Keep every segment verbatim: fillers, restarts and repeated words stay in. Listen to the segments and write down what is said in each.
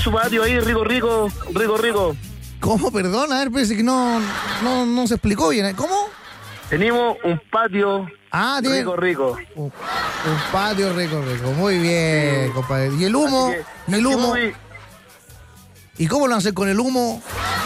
su patio ahí, rico, rico, rico, rico. ¿Cómo? Perdón, a ver, parece que no, no, no se explicó bien. ¿Cómo? Tenemos un patio Ah, tiene rico, rico. un, un patio rico, rico. Muy bien, compadre. ¿Y el humo? Así que, ¿Y el humo? muy- ¿Y cómo lo hacen con el humo?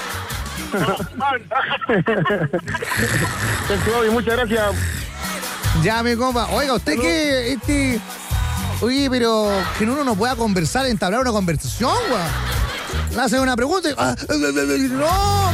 Santi, muchas gracias. Ya, mi compa. Oiga, ¿usted qué? Este... Oye, pero que uno no pueda conversar, entablar una conversación, güey. Le hacen una pregunta y... ah, ¡no!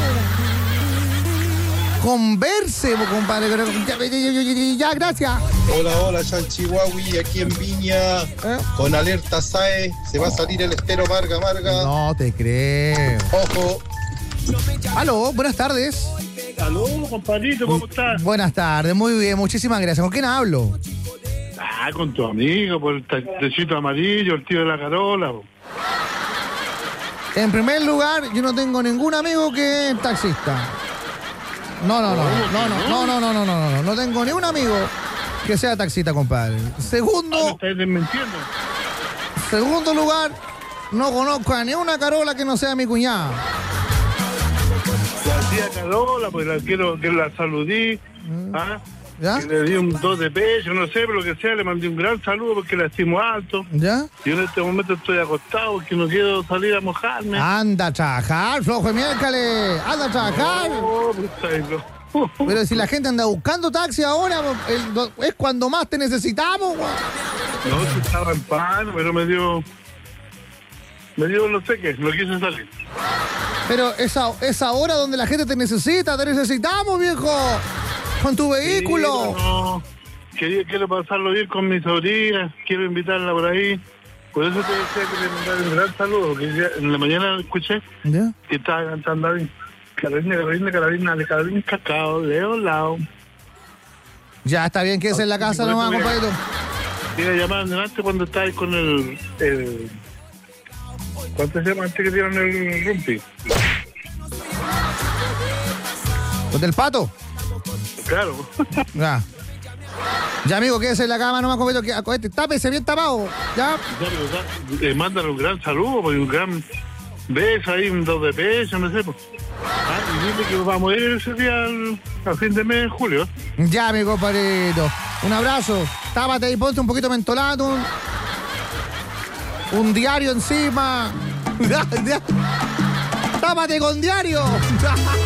Converse, po, compadre. Ya, ya, ya, gracias. Hola, hola, Chanchihuahui, aquí en Viña, ¿Eh? con alerta S A E, se va a salir el estero Marga Marga. No te creo. Ojo. Aló, buenas tardes. Aló, compadrito, ¿cómo estás? Buenas tardes, muy bien, muchísimas gracias. ¿Con quién hablo? Ah, con tu amigo, por el tachito amarillo, el tío de la Carola. Po. En primer lugar, yo no tengo ningún amigo que es taxista. No, no, no, no, no, no, no, no, no, no, no, no, no tengo ni un amigo que sea taxista, compadre. Ah, me Segundo, estás desmintiendo. segundo lugar, no conozco a ni una Carola que no sea mi cuñada. La tía Carola, pues la quiero, que la saludí. ¿Ah? ¿Ya? Que le di un dos de pecho, no sé, pero lo que sea, le mandé un gran saludo porque la estimo alto. ¿Ya? Yo en este momento estoy acostado porque no quiero salir a mojarme. Anda a trabajar, flojo de miércoles. Anda a trabajar. Oh, pues, está ahí, no. Pero si la gente anda buscando taxi ahora, el- es cuando más te necesitamos, güey. No, si estaba en pan, pero me dio... Me dio no sé qué, no quise salir. Pero esa, esa hora donde la gente te necesita, te necesitamos, viejo. Con tu vehículo. Sí, no, quería, quiero pasarlo bien con mi sobrina, quiero invitarla por ahí. Por eso te decía que le mandara un gran saludo, porque ya en la mañana escuché ¿Ya? que estaba cantando ahí. Carolina, Carolina, Carolina, de Carolina Cacao, de un lado. Ya está bien que es en la casa Por eso nomás, voy a- compadrito. Te iba a llamar adelante cuando estabas con el... el ¿cuánto se llama antes que dieron el rumpi? ¿Con el pato? Claro. Ya. Ya, amigo, quédese en la cama nomás, compadito. Que, este, tápese bien tapado. Ya. Ya, pero, da- eh, mándale un gran saludo, pues, un gran beso ahí, un dos de peso, no sé. Pues. Ah, y dile que vamos a ir ese día al, al fin de mes, en julio. Ya, mi compadrito. Un abrazo. Tápate y ponte un poquito mentolato. Un, un diario encima. Ya, ya. Tápate con diario.